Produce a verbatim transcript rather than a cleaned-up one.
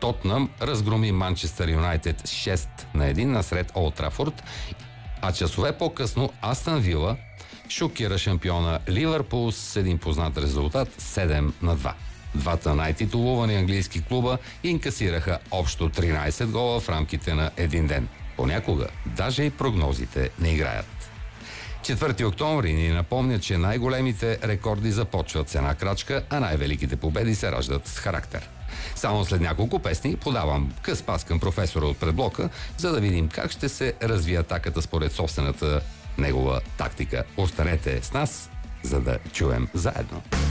Тотнъм разгроми Манчестър Юнайтед шест на едно насред Олд Трафорд, а часове по-късно Астън Вила шокира шампиона Ливърпул с един познат резултат седем на два. Двата най-титулувани английски клуба инкасираха общо тринайсет гола в рамките на един ден. Понякога даже и прогнозите не играят. четвърти октомври ни напомня, че най-големите рекорди започват с една крачка, а най-великите победи се раждат с характер. Само след няколко песни подавам къс пас към професора от предблока, за да видим как ще се развие атаката според собствената негова тактика. Останете с нас, за да чуем заедно.